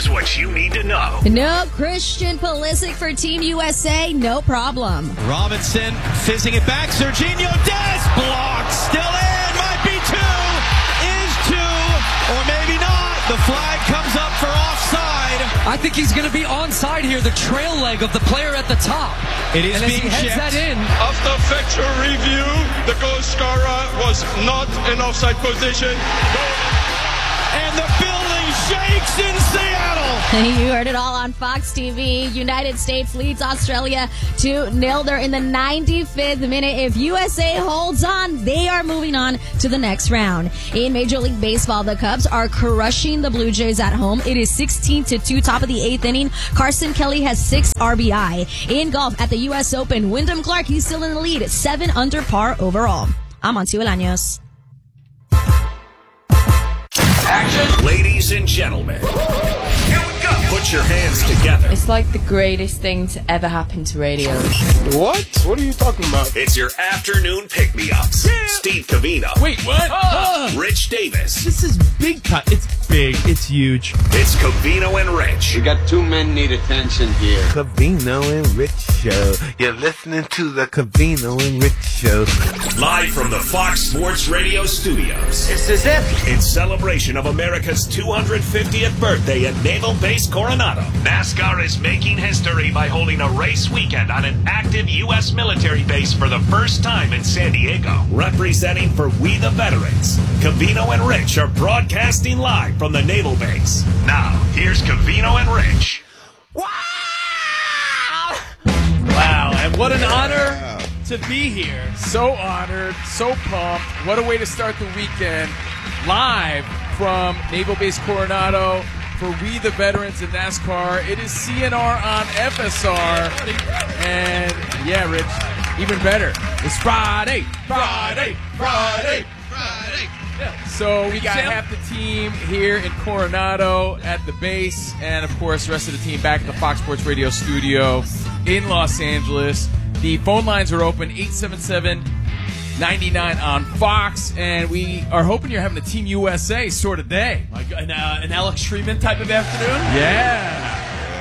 Here's what you need to know. No Christian Pulisic for Team USA, no problem. Robinson fizzing it back. Serginho Dest blocked. Still in. Might be two. Is two. Or maybe not. The flag comes up for offside. I think he's going to be onside here. The trail leg of the player at the top. It is and being as he heads that in. After factual review, the goal scorer was not in offside position. And the building shakes in Seattle. You heard it all on Fox TV. United States leads Australia 2-0. They're in the 95th minute. If USA holds on, they are moving on to the next round. In Major League Baseball, the Cubs are crushing the Blue Jays at home. It is 16-2, top of the 8th inning. Carson Kelly has 6 RBI. In golf at the U.S. Open, Wyndham Clark, he's still in the lead, 7 under par overall. I'm Auntie Olaños. Action. Ladies and gentlemen, here we go. Put your hands together. It's like the greatest thing to ever happen to radio. What? What are you talking about? It's your afternoon pick-me-ups. Yeah. Steve Covino. Wait, what? Rich Davis. This is big cut. It's big. It's huge. It's Covino and Rich. We got 2 men need attention here. Covino and Rich Show. You're listening to the Covino and Rich Show. Live from the Fox Sports Radio studios. This is it. In celebration of America's 250th birthday at Naval Base Coronado, NASCAR is making history by holding a race weekend on an active U.S. military base for the first time in San Diego. Representing for We the Veterans, Covino and Rich are broadcasting live from the Naval Base. Now, here's Covino and Rich. Wow, and what an honor to be here. So honored, so pumped. What a way to start the weekend. Live from Naval Base Coronado for We the Veterans in NASCAR. It is CNR on FSR. And yeah, Rich, even better. It's Friday. Yeah. So we got half the team here in Coronado at the base, and of course the rest of the team back at the Fox Sports Radio studio in Los Angeles. The phone lines are open, 877-99 on Fox, and we are hoping you're having a Team USA sort of day. Like an Alex Schreeman type of afternoon? Yeah.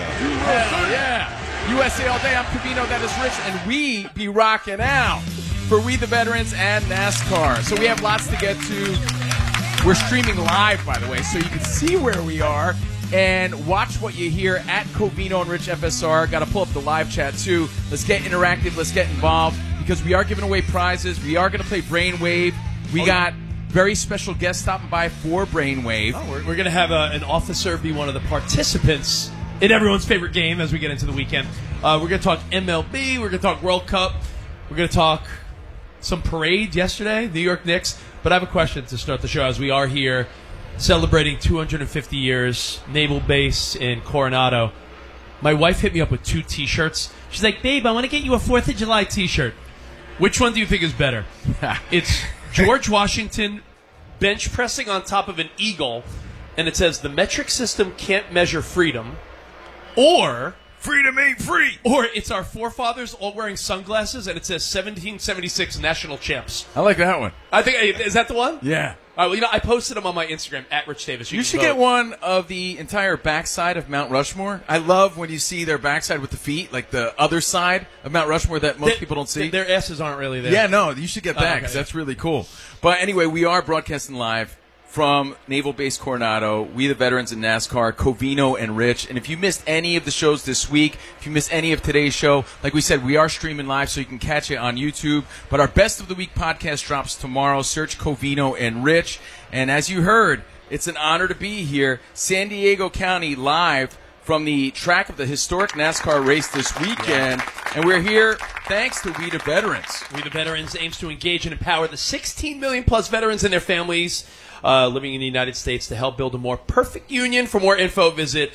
USA all day. I'm Covino, that is Rich, and we be rocking out for We the Veterans and NASCAR. So we have lots to get to. We're streaming live, by the way, so you can see where we are and watch what you hear at Covino and Rich FSR. Got to pull up the live chat, too. Let's get interactive. Let's get involved because we are giving away prizes. We are going to play Brainwave. We got very special guests stopping by for Brainwave. Oh, we're going to have an officer be one of the participants in everyone's favorite game as we get into the weekend. We're going to talk MLB. We're going to talk World Cup. We're going to talk some parade yesterday, New York Knicks. But I have a question to start the show as we are here celebrating 250 years, Naval Base in Coronado. My wife hit me up with 2 T-shirts. She's like, babe, I want to get you a 4th of July T-shirt. Which one do you think is better? It's George Washington bench pressing on top of an eagle, and it says, the metric system can't measure freedom, or freedom ain't free. Or it's our forefathers all wearing sunglasses, and it says 1776 national champs. I like that one. I think, is that the one? Yeah. All right, well, I posted them on my Instagram, at Rich Davis. You should get one of the entire backside of Mount Rushmore. I love when you see their backside with the feet, like the other side of Mount Rushmore that most people don't see. Their asses aren't really there. Yeah, no, you should get that because that's really cool. But anyway, we are broadcasting live from Naval Base Coronado, We the Veterans in NASCAR, Covino and Rich. And if you missed any of the shows this week, if you missed any of today's show, like we said, we are streaming live so you can catch it on YouTube. But our Best of the Week podcast drops tomorrow. Search Covino and Rich. And as you heard, it's an honor to be here. San Diego County live from the track of the historic NASCAR race this weekend. And we're here thanks to We the Veterans. We the Veterans aims to engage and empower the 16 million plus veterans and their families living in the United States to help build a more perfect union. For more info, visit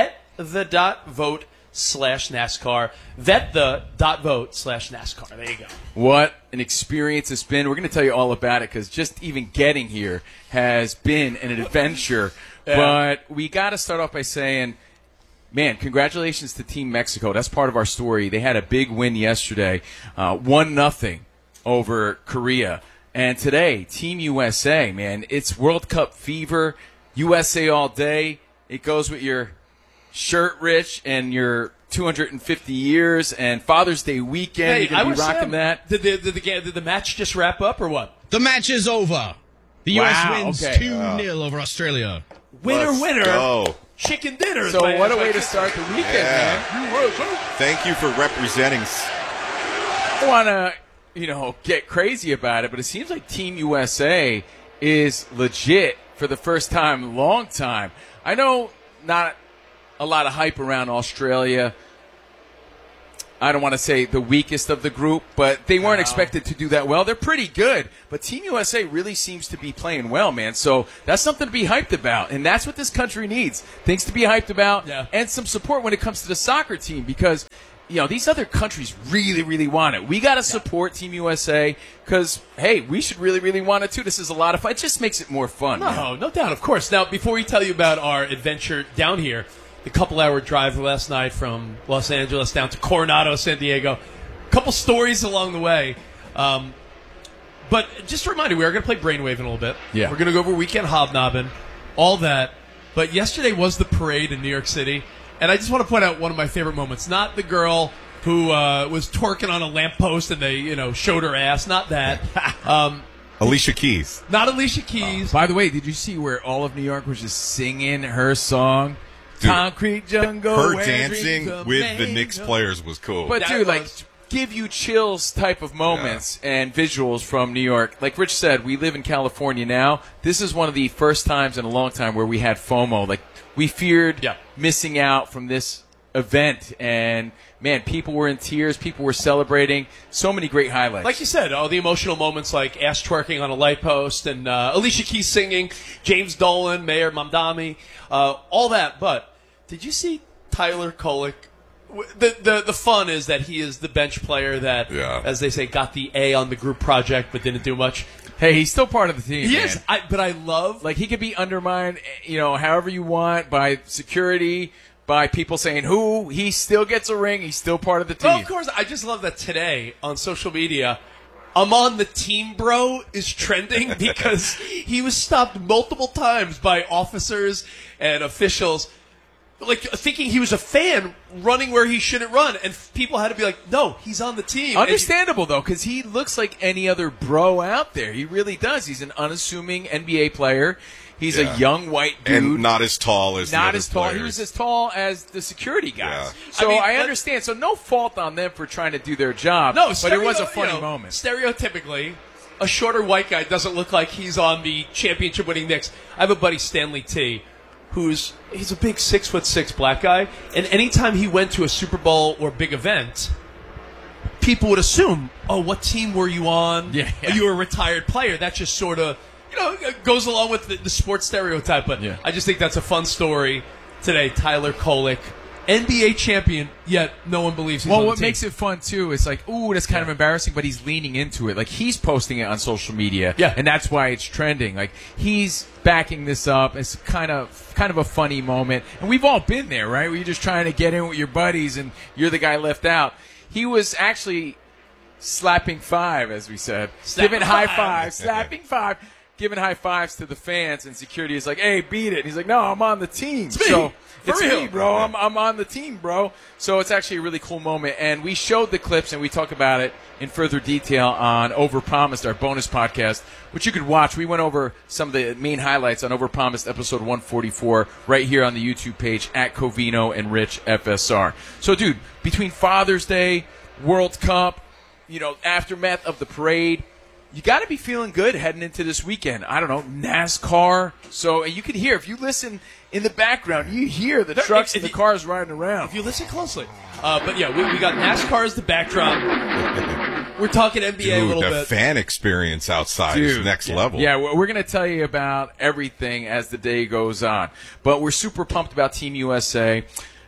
vetThe.vote/NASCAR. vetThe.vote/NASCAR. There you go. What an experience it's been. We're going to tell you all about it because just even getting here has been an adventure. Yeah. But we got to start off by saying, man, congratulations to Team Mexico. That's part of our story. They had a big win yesterday, 1-0 over Korea. And today, Team USA, man, it's World Cup fever, USA all day. It goes with your shirt, Rich, and your 250 years and Father's Day weekend. Hey, You're going to be rocking that. Did the match just wrap up or what? The match is over. The U.S. wins okay. 2-0 over Australia. Winner. Go. Chicken dinner. So what a way to start the weekend, man. Thank you for representing. I don't want to, get crazy about it, but it seems like Team USA is legit for the first time in a long time. I know not a lot of hype around Australia. I don't want to say the weakest of the group, but they weren't expected to do that well. They're pretty good, but Team USA really seems to be playing well, man. So that's something to be hyped about, and that's what this country needs. Things to be hyped about and some support when it comes to the soccer team because, these other countries really, really want it. We got to support Team USA because, hey, we should really, really want it too. This is a lot of fun. It just makes it more fun. No doubt, of course. Now, before we tell you about our adventure down here, the couple-hour drive last night from Los Angeles down to Coronado, San Diego. A couple stories along the way. But just a reminder, we are going to play Brainwave in a little bit. Yeah. We're going to go over Weekend Hobnobbing, all that. But yesterday was the parade in New York City. And I just want to point out one of my favorite moments. Not the girl who was twerking on a lamppost and they, showed her ass. Not that. Alicia Keys. Not Alicia Keys. By the way, did you see where all of New York was just singing her song? Dude, Concrete Jungle. Her dancing with the Knicks players was cool. But, dude, give you chills type of moments and visuals from New York. Like Rich said, we live in California now. This is one of the first times in a long time where we had FOMO. Like, we feared missing out from this event. And, man, people were in tears. People were celebrating. So many great highlights. Like you said, all the emotional moments like ass twerking on a light post and Alicia Keys singing, James Dolan, Mayor Mamdani, all that. But did you see Tyler Kolek? The fun is that he is the bench player that, as they say, got the A on the group project but didn't do much. Hey, he's still part of the team. He man. is, but I love... Like, he could be undermined, however you want, by security, by people saying who. He still gets a ring. He's still part of the team. Well, of course, I just love that today on social media, I'm on the team, bro, is trending because he was stopped multiple times by officers and officials, like thinking he was a fan running where he shouldn't run, and people had to be like, no, he's on the team. Understandable, though, because he looks like any other bro out there. He really does. He's an unassuming NBA player. He's a young white dude. And not as tall as the other players. He was as tall as the security guys. Yeah. So I understand. So no fault on them for trying to do their job. No, but it was a funny moment. Stereotypically, a shorter white guy doesn't look like he's on the championship-winning Knicks. I have a buddy, Stanley T., he's a big 6'6" black guy, and anytime he went to a Super Bowl or big event, people would assume, oh, what team were you on? Yeah. Are you a retired player? That just sort of, goes along with the sports stereotype. But I just think that's a fun story today. Tyler Kolek, NBA champion, yet no one believes he's on the what team. makes it fun, too, is like, ooh, that's kind of embarrassing, but he's leaning into it. Like, he's posting it on social media, and that's why it's trending. Like, he's backing this up. It's kind of a funny moment. And we've all been there, right? Where you're just trying to get in with your buddies, and you're the guy left out. He was actually slapping five, as we said. Giving high fives, slapping five. Giving high fives to the fans, and security is like, hey, beat it. And he's like, no, I'm on the team. It's me. So it's real. me, bro. I'm on the team, bro. So it's actually a really cool moment. And we showed the clips, and we talk about it in further detail on Overpromised, our bonus podcast, which you could watch. We went over some of the main highlights on Overpromised episode 144 right here on the YouTube page at Covino and Rich FSR. So, dude, between Father's Day, World Cup, aftermath of the parade, you got to be feeling good heading into this weekend. I don't know, NASCAR. So you can hear, if you listen in the background, you hear the trucks and the cars riding around. If you listen closely. But yeah, we got NASCAR as the backdrop. We're talking NBA a little bit. The fan experience outside is next level. Yeah, we're going to tell you about everything as the day goes on. But we're super pumped about Team USA.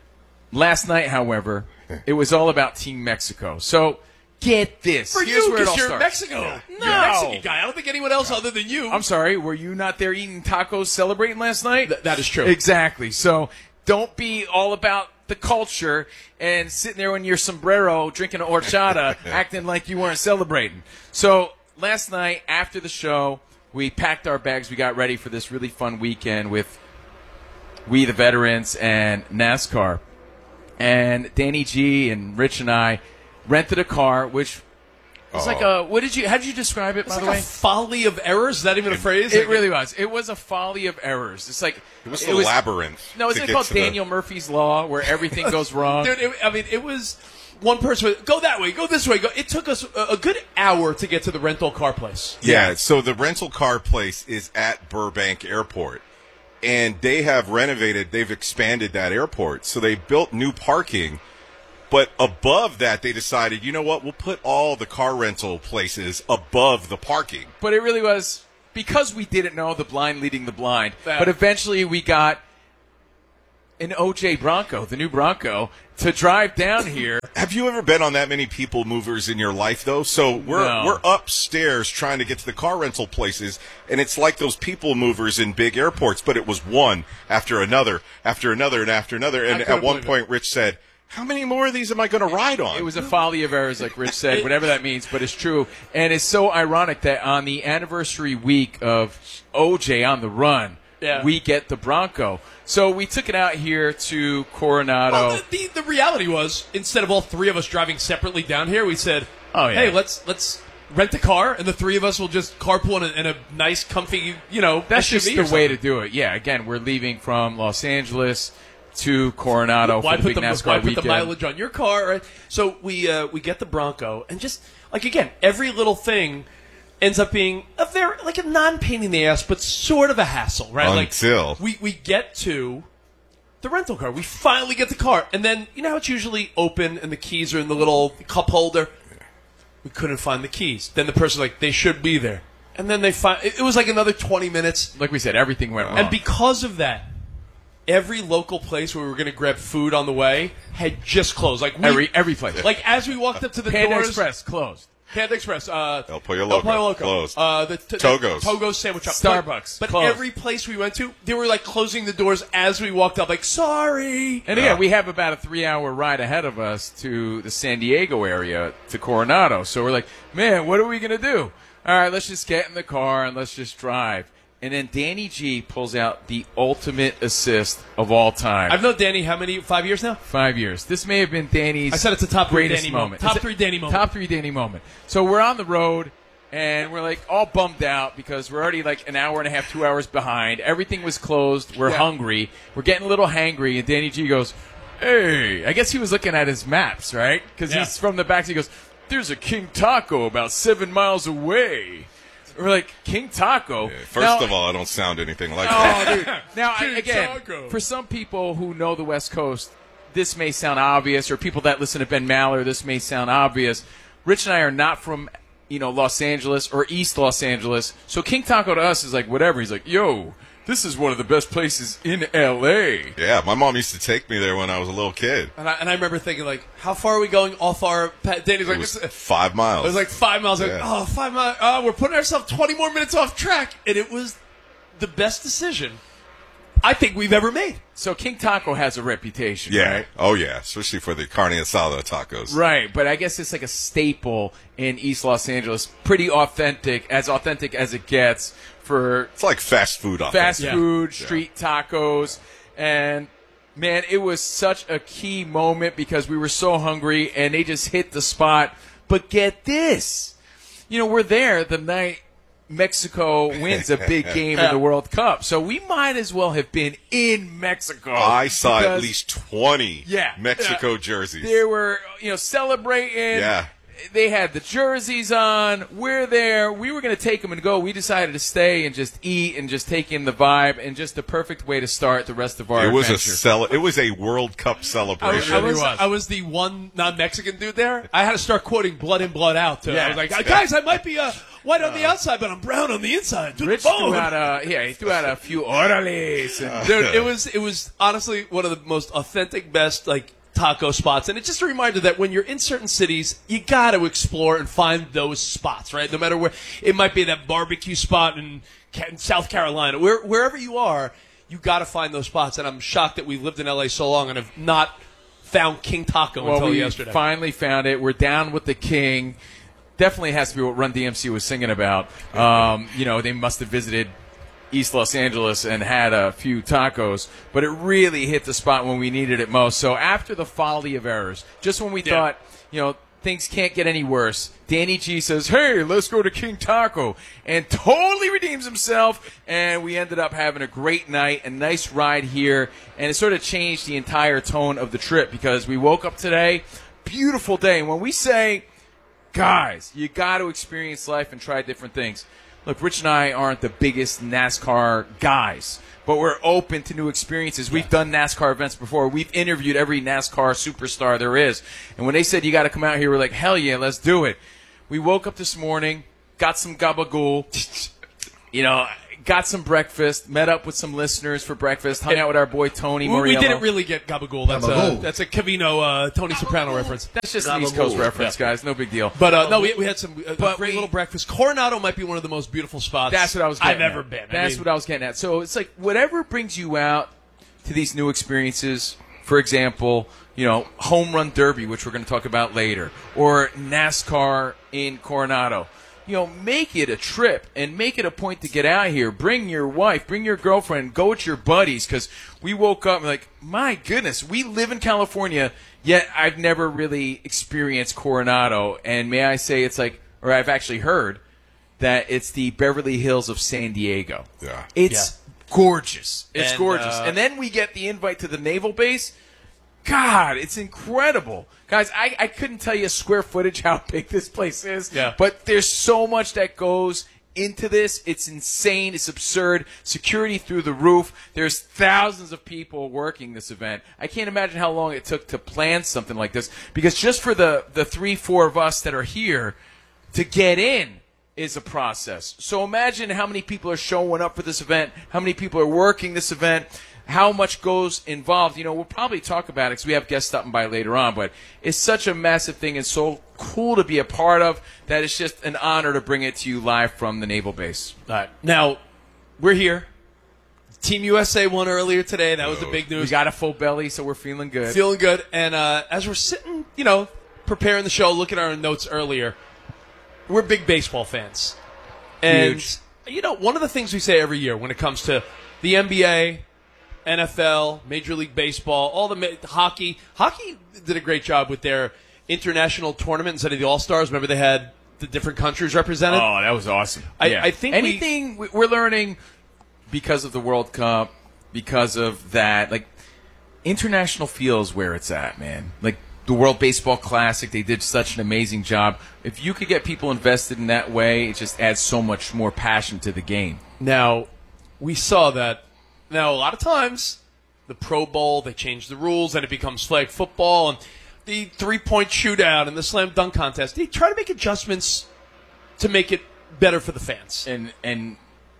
Last night, however, it was all about Team Mexico. So get this. For Here's you, where it all because you're starts. Mexico. No. You're a Mexican guy. I don't think anyone else other than you. I'm sorry. Were you not there eating tacos celebrating last night? That is true. Exactly. So don't be all about the culture and sitting there in your sombrero drinking an horchata acting like you weren't celebrating. So last night after the show, we packed our bags. We got ready for this really fun weekend with We the Veterans and NASCAR. And Danny G and Rich and I rented a car, which was like a, how did you describe it, by the way? A folly of errors? Is that even a phrase? It really was. It was a folly of errors. It's like it was the labyrinth. No, isn't it called Daniel Murphy's Law, where everything goes wrong? Dude, it was one person would go that way, go this way. It took us a good hour to get to the rental car place. Yeah, so the rental car place is at Burbank Airport. And they have renovated, they've expanded that airport. So they built new parking. But above that, they decided, you know what, we'll put all the car rental places above the parking. But it really was, because we didn't know, the blind leading the blind. But eventually we got an OJ Bronco, the new Bronco, to drive down here. Have you ever been on that many people movers in your life, though? So we're upstairs trying to get to the car rental places, and it's like those people movers in big airports, but it was one after another, after another, and after another. And at one point, Rich said, how many more of these am I going to ride on? It was a folly of errors, like Rich said, whatever that means, but it's true. And it's so ironic that on the anniversary week of OJ on the run, we get the Bronco. So we took it out here to Coronado. Well, the reality was, instead of all three of us driving separately down here, we said, hey, let's rent a car, and the three of us will just carpool in a nice, comfy, That's SUV just the way to do it. Yeah, again, we're leaving from Los Angeles to Coronado for the big NASCAR weekend. Why put the mileage on your car? Right? So we get the Bronco, and just, again, every little thing ends up being a non-pain in the ass, but sort of a hassle, right? Until we get to the rental car. We finally get the car, and then you know how it's usually open and the keys are in the little cup holder. We couldn't find the keys. Then the person's like, they should be there, and then they find it was like another 20 minutes. Like we said, everything went wrong, and because of that, every local place where we were going to grab food on the way had just closed. Like every place. Like as we walked up to the Panda doors, Express closed. Panda Express, El Pollo Loco closed. Togo's Sandwich Shop, Starbucks, but closed. Every place we went to, they were like closing the doors as we walked up. Like, sorry. And again, we have about a 3-hour ride ahead of us to the San Diego area to Coronado. So we're like, man, what are we gonna do? All right, let's just get in the car and let's just drive. And then Danny G pulls out the ultimate assist of all time. I've known Danny how many? 5 years now? 5 years. This may have been Danny's. I said it's a top three greatest Danny moment. Top three Danny moment. Top three Danny moment. So we're on the road, and we're like all bummed out because we're already like an hour and a half, 2 hours behind. Everything was closed. We're hungry. We're getting a little hangry. And Danny G goes, hey. I guess he was looking at his maps, right? Because he's from the back. So he goes, there's a King Taco about 7 miles away. We're like, King Taco? Yeah, first of all, I don't sound anything like that. Dude. Now, again, for some people who know the West Coast, this may sound obvious, or people that listen to Ben Maller, this may sound obvious. Rich and I are not from, Los Angeles or East Los Angeles, so King Taco to us is like whatever. He's like, yo, this is one of the best places in L.A. Yeah, my mom used to take me there when I was a little kid. And I remember thinking, like, how far are we going off our... Danny's like, it was 5 miles. It was like 5 miles. Like, 5 miles. We're putting ourselves 20 more minutes off track. And it was the best decision I think we've ever made. So King Taco has a reputation, yeah. right? Oh, yeah, especially for the carne asada tacos. Right, but I guess it's like a staple in East Los Angeles. Pretty authentic as it gets. It's like fast food. Street tacos, and man, it was such a key moment because we were so hungry, and they just hit the spot. But get this, we're there the night Mexico wins a big game in the World Cup, so we might as well have been in Mexico. I saw at least 20 Mexico jerseys. They were, celebrating. Yeah. They had the jerseys on. We're there. We were going to take them and go. We decided to stay and just eat and just take in the vibe, and just the perfect way to start the rest of our adventure. It was a World Cup celebration. I was the one non-Mexican dude there. I had to start quoting Blood In, Blood Out. I was like, guys, I might be white on the outside, but I'm brown on the inside. Rich threw out he threw out a few orales. Dude, it was honestly one of the most authentic, best, taco spots, and it's just a reminder that when you're in certain cities, you got to explore and find those spots, right? No matter where it might be, that barbecue spot in South Carolina, wherever you are, you got to find those spots. And I'm shocked that we lived in LA so long and have not found King Taco until yesterday. We finally found it. We're down with the King. Definitely has to be what Run DMC was singing about. They must have visited East Los Angeles and had a few tacos, but it really hit the spot when we needed it most. So after the folly of errors, just when we thought, things can't get any worse, Danny G says, hey, let's go to King Taco, and totally redeems himself, and we ended up having a great night, a nice ride here, and it sort of changed the entire tone of the trip because we woke up today, beautiful day, and when we say, guys, you got to experience life and try different things. Look, Rich and I aren't the biggest NASCAR guys, but we're open to new experiences. We've done NASCAR events before. We've interviewed every NASCAR superstar there is. And when they said you got to come out here, we're like, hell yeah, let's do it. We woke up this morning, got some gabagool, got some breakfast, met up with some listeners for breakfast, hung out with our boy Tony Moriello. We didn't really get gabagool. That's a Cavino, Tony Soprano reference. That's just an East Coast reference, guys. No big deal. But no, we had some great little breakfast. Coronado might be one of the most beautiful spots I've ever been. That's what I was getting at. So it's like whatever brings you out to these new experiences. For example, Home Run Derby, which we're going to talk about later, or NASCAR in Coronado. Make it a trip and make it a point to get out here. Bring your wife, bring your girlfriend, go with your buddies, because we woke up and like, my goodness, we live in California, yet I've never really experienced Coronado. And may I say I've actually heard that it's the Beverly Hills of San Diego. Yeah. It's gorgeous. It's gorgeous. And then we get the invite to the naval base. God, it's incredible. Guys, I couldn't tell you square footage how big this place is. Yeah. But there's so much that goes into this. It's insane. It's absurd. Security through the roof. There's thousands of people working this event. I can't imagine how long it took to plan something like this. Because just for the 3-4 of us that are here, to get in is a process. So imagine how many people are showing up for this event, how many people are working this event, how much goes involved. We'll probably talk about it because we have guests stopping by later on, but it's such a massive thing and so cool to be a part of that it's just an honor to bring it to you live from the Naval Base. All right. Now, we're here. Team USA won earlier today. That was the big news. We got a full belly, so we're feeling good. And as we're sitting, preparing the show, looking at our notes earlier, we're big baseball fans. And, huge. One of the things we say every year when it comes to the NBA, NFL, Major League Baseball, all the hockey. Hockey did a great job with their international tournament instead of the All-Stars. Remember they had the different countries represented? Oh, that was awesome. I think anything we're learning because of the World Cup, because of that, international feels where it's at, man. The World Baseball Classic, they did such an amazing job. If you could get people invested in that way, it just adds so much more passion to the game. Now, we saw that. Now, a lot of times, the Pro Bowl, they change the rules, and it becomes flag football, and the three-point shootout and the slam dunk contest. They try to make adjustments to make it better for the fans. And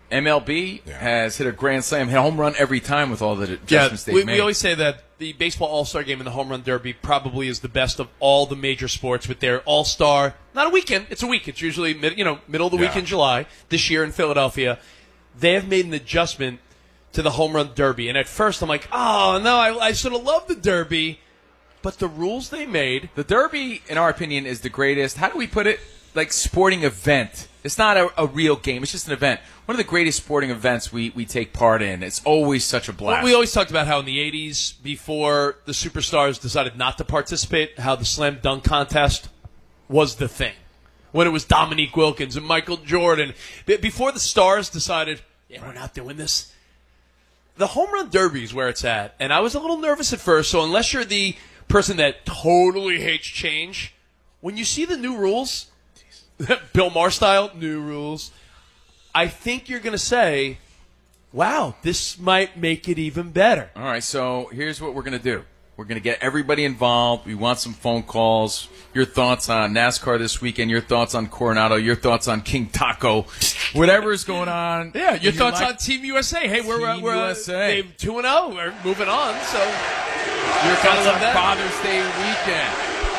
MLB has hit a grand slam home run every time with all the adjustments they've made. We always say that the Baseball All-Star Game and the Home Run Derby probably is the best of all the major sports with their All-Star, not a weekend, it's a week. It's usually middle of the week in July. This year in Philadelphia, they have made an adjustment to the Home Run Derby. And at first I'm like, oh, no, I sort of love the Derby. But the rules they made... The Derby, in our opinion, is the greatest, how do we put it, sporting event. It's not a real game. It's just an event. One of the greatest sporting events we take part in. It's always such a blast. We always talked about how in the 80s, before the superstars decided not to participate, how the slam dunk contest was the thing. When it was Dominique Wilkins and Michael Jordan. Before the stars decided, we're not doing this. The Home Run Derby is where it's at. And I was a little nervous at first, so unless you're the person that totally hates change, when you see the new rules, Bill Maher style, new rules, I think you're going to say, wow, this might make it even better. All right, so here's what we're going to do. We're going to get everybody involved. We want some phone calls. Your thoughts on NASCAR this weekend. Your thoughts on Coronado. Your thoughts on King Taco. Whatever's going on. Yeah, your thoughts on Team USA. Hey, we're USA. 2-0. We're moving on. So your thoughts on Father's Day weekend.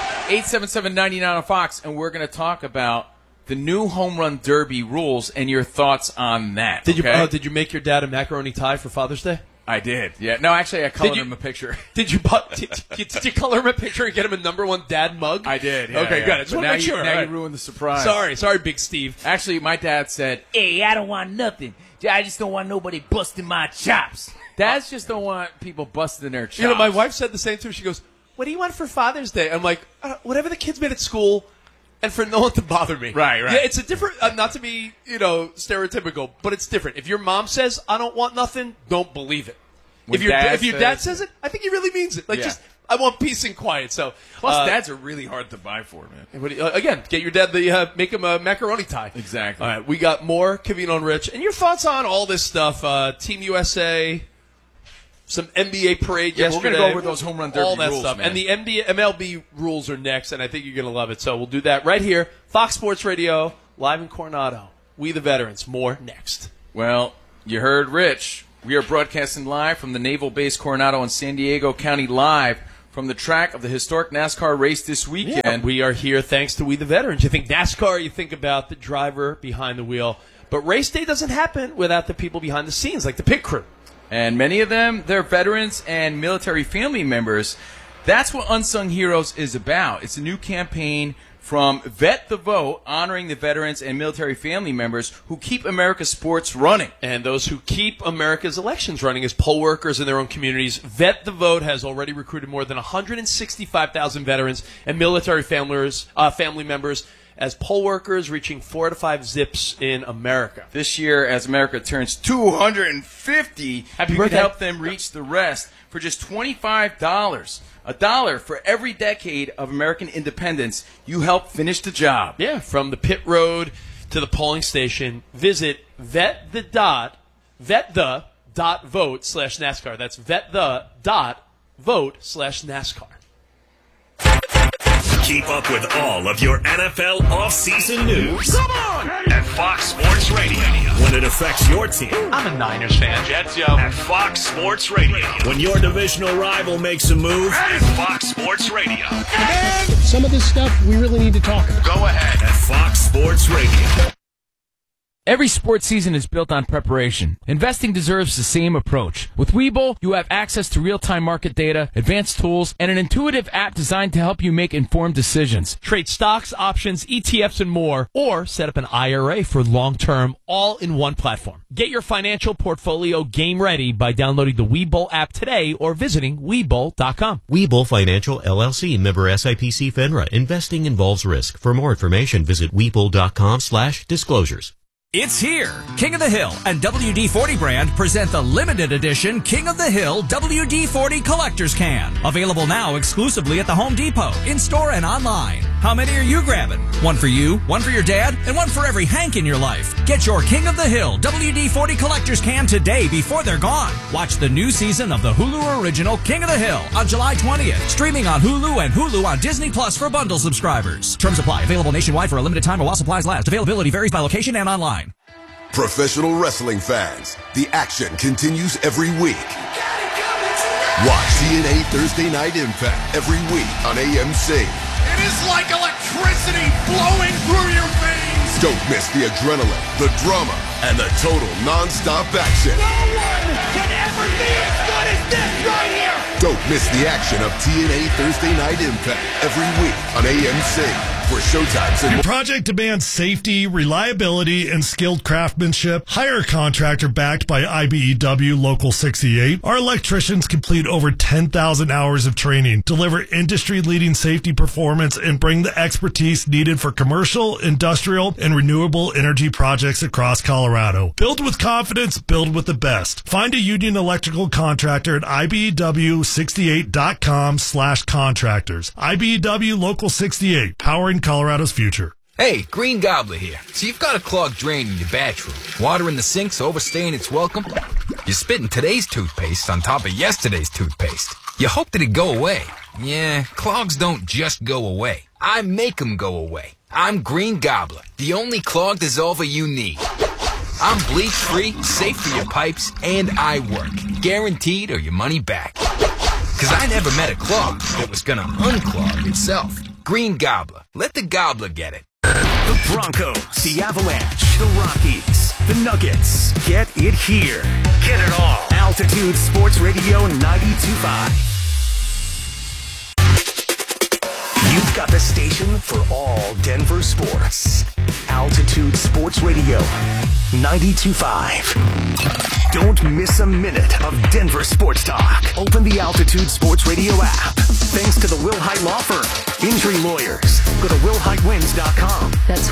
877-99 on Fox, and we're going to talk about the new Home Run Derby rules and your thoughts on that. Did you make your dad a macaroni tie for Father's Day? I did. Yeah. No, actually, I colored him a picture. Did you color him a picture and get him a #1 dad mug? I did. Yeah, okay, good. I just want to make sure. Now you ruined the surprise. Sorry, Big Steve. Actually, my dad said, "Hey, I don't want nothing. I just don't want nobody busting my chops. Dads just don't want people busting their chops. You know, my wife said the same too. She goes, what do you want for Father's Day? I'm like, whatever the kids made at school, and for no one to bother me. Right. Yeah, it's a different, not to be, stereotypical, but it's different. If your mom says, I don't want nothing, don't believe it. If your dad says it, I think he really means it. I want peace and quiet. So, plus, dads are really hard to buy for, man. Again, get your dad make him a macaroni tie. Exactly. All right, we got more Covino and Rich, and your thoughts on all this stuff. Team USA, some NBA parade yesterday. We're going to go over those home run derby all that rules, stuff, man. and the MLB rules are next, and I think you're going to love it. So we'll do that right here, Fox Sports Radio, live in Coronado. We the Veterans. More next. Well, you heard Rich. We are broadcasting live from the Naval Base Coronado in San Diego County, live from the track of the historic NASCAR race this weekend. Yeah, we are here thanks to We the Veterans. You think NASCAR, you think about the driver behind the wheel. But race day doesn't happen without the people behind the scenes, like the pit crew. And many of them, they're veterans and military family members. That's what Unsung Heroes is about. It's a new campaign from Vet the Vote, honoring the veterans and military family members who keep America's sports running. And those who keep America's elections running as poll workers in their own communities. Vet the Vote has already recruited more than 165,000 veterans and military family members as poll workers, reaching 4 to 5 zips in America. This year, as America turns 250, Happy you birthday. can help them reach the rest for just $25. $1 for every decade of American independence. You help finish the job. Yeah, from the pit road to the polling station, visit vet.vote/NASCAR. That's vet.vote/NASCAR. Keep up with all of your NFL off-season news. Come on! At Fox Sports Radio. When it affects your team. I'm a Niners fan. Jets, yo. At Fox Sports Radio. When your divisional rival makes a move. At Fox Sports Radio. And some of this stuff we really need to talk about. Go ahead. At Fox Sports Radio. Every sports season is built on preparation. Investing deserves the same approach. With Webull, you have access to real-time market data, advanced tools, and an intuitive app designed to help you make informed decisions. Trade stocks, options, ETFs, and more, or set up an IRA for long-term, all in one platform. Get your financial portfolio game ready by downloading the Webull app today or visiting Webull.com. Webull Financial, LLC, member SIPC FINRA. Investing involves risk. For more information, visit Webull.com/disclosures. It's here. King of the Hill and WD-40 brand present the limited edition King of the Hill WD-40 Collector's Can. Available now exclusively at the Home Depot, in-store and online. How many are you grabbing? One for you, one for your dad, and one for every Hank in your life. Get your King of the Hill WD-40 Collector's Can today before they're gone. Watch the new season of the Hulu original King of the Hill on July 20th. Streaming on Hulu and Hulu on Disney Plus for bundle subscribers. Terms apply. Available nationwide for a limited time or while supplies last. Availability varies by location and online. Professional wrestling fans, the action continues every week. Watch TNA Thursday Night Impact every week on AMC. It is like electricity flowing through your veins. Don't miss the adrenaline, the drama, and the total non-stop action. No one can ever be as good as this right here. Don't miss the action of TNA Thursday Night Impact every week on AMC. For showtimes and Your project demands safety, reliability, and skilled craftsmanship. Hire a contractor backed by IBEW Local 68. Our electricians complete over 10,000 hours of training, deliver industry-leading safety performance, and bring the expertise needed for commercial, industrial, and renewable energy projects across Colorado. Build with confidence, build with the best. Find a union electrical contractor at IBEW68.com/contractors. IBEW Local 68, powering Colorado's future. Hey, Green Gobbler here. So you've got a clogged drain in your bathroom. Water in the sink's overstaying its welcome. You're spitting today's toothpaste on top of yesterday's toothpaste. You hope that it'd go away. Yeah, clogs don't just go away. I make them go away. I'm Green Gobbler, the only clog dissolver you need. I'm bleach-free, safe for your pipes, and I work. Guaranteed or your money back. Cause I never met a clog that was gonna unclog itself. Green Gobbler. Let the gobbler get it. The Broncos, the Avalanche, the Rockies, the Nuggets. Get it here. Get it all. Altitude Sports Radio 92.5. You've got the station for all Denver sports. Altitude Sports Radio 92.5. Don't miss a minute of Denver sports talk. Open the Altitude Sports Radio app. Thanks to the Wilhite Law Firm. Injury lawyers. Go to WilhiteWins.com. That's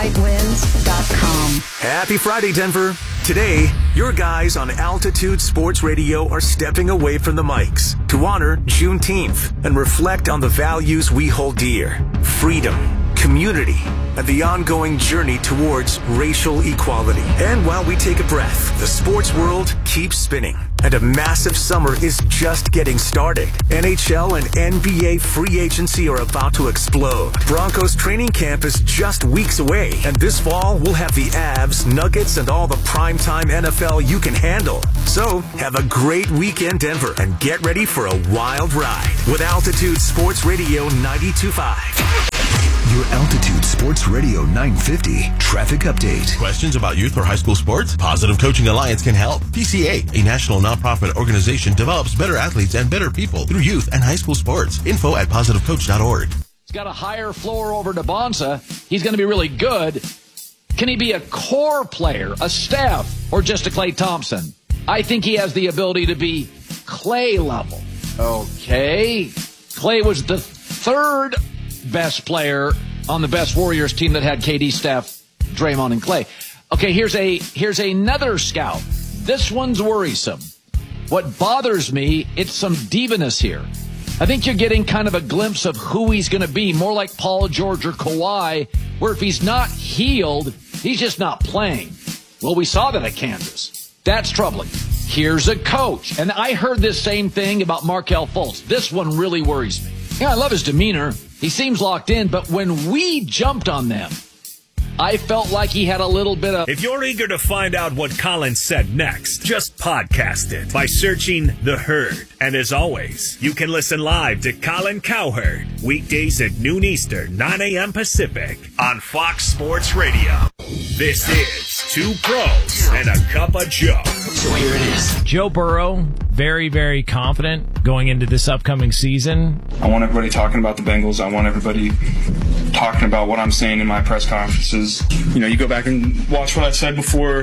WilhiteWins.com. Happy Friday, Denver. Today, your guys on Altitude Sports Radio are stepping away from the mics to honor Juneteenth and reflect on the values we hold dear. Freedom, community, and the ongoing journey towards racial equality. And while we take a breath, the sports world keeps spinning. And a massive summer is just getting started. NHL and NBA free agency are about to explode. Broncos training camp is just weeks away. And this fall, we'll have the Avs, Nuggets, and all the primetime NFL you can handle. So, have a great weekend, Denver, and get ready for a wild ride with Altitude Sports Radio 92.5. Your Altitude Sports Radio 950 traffic update. Questions about youth or high school sports? Positive Coaching Alliance can help. PCA, a national nonprofit organization, develops better athletes and better people through youth and high school sports. Info at positivecoach.org. He's got a higher floor over to Bonsa. He's going to be really good. Can he be a core player, a Steph, or just a Klay Thompson? I think he has the ability to be Klay level. Okay. Klay was the third best player on the best Warriors team that had KD, Steph, Draymond, and Klay. Okay, here's another scout. This one's worrisome. What bothers me, it's some divaness here. I think you're getting kind of a glimpse of who he's going to be, more like Paul George or Kawhi, where if he's not healed, he's just not playing. Well, we saw that at Kansas. That's troubling. Here's a coach. And I heard this same thing about Markelle Fultz. This one really worries me. Yeah, I love his demeanor. He seems locked in, but when we jumped on them, I felt like he had a little bit of... If you're eager to find out what Colin said next, just podcast it by searching The Herd. And as always, you can listen live to Colin Cowherd weekdays at noon Eastern, 9 a.m. Pacific on Fox Sports Radio. This is Two Pros and a Cup of Joe. So here it is. Joe Burrow, very, very confident going into this upcoming season. I want everybody talking about the Bengals. I want everybody talking about what I'm saying in my press conferences. You know, you go back and watch what I said before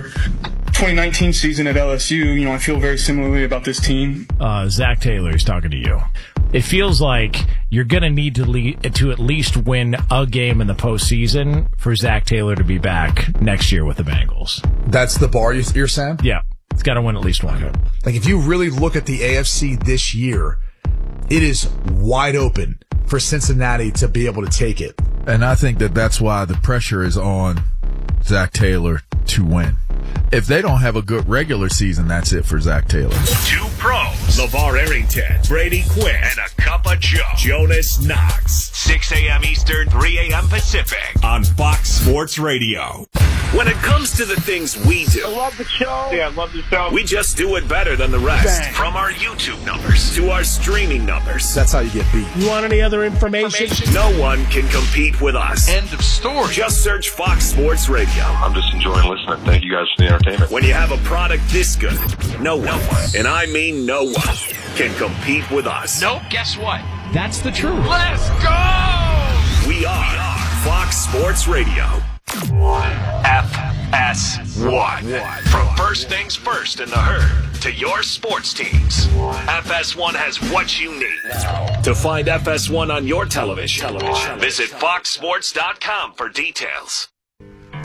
2019 season at LSU. You know, I feel very similarly about this team. Zach Taylor is talking to you. It feels like you're going to need to at least win a game in the postseason for Zach Taylor to be back next year with the Bengals. That's the bar you're saying? Yeah. It's got to win at least one. Like, if you really look at the AFC this year, it is wide open for Cincinnati to be able to take it. And I think that's why the pressure is on Zach Taylor to win. If they don't have a good regular season, that's it for Zach Taylor. Two pros, LeVar Arrington, Brady Quinn, and a Cup of Joe, Jonas Knox. 6 a.m. Eastern, 3 a.m. Pacific on Fox Sports Radio. When it comes to the things we do, I love the show. Yeah, I love the show. We just do it better than the rest. Bang. From our YouTube numbers to our streaming numbers. That's how you get beat. You want any other information? No one can compete with us. End of story. Just search Fox Sports Radio. I'm just enjoying listening. Thank you guys for the entertainment. When you have a product this good, no one, and I mean no one, can compete with us. Nope, guess what? That's the truth. Let's go! We are Fox Sports Radio. FS1. From first things first in the Herd to your sports teams, FS1 has what you need. To find FS1 on your television, visit foxsports.com for details.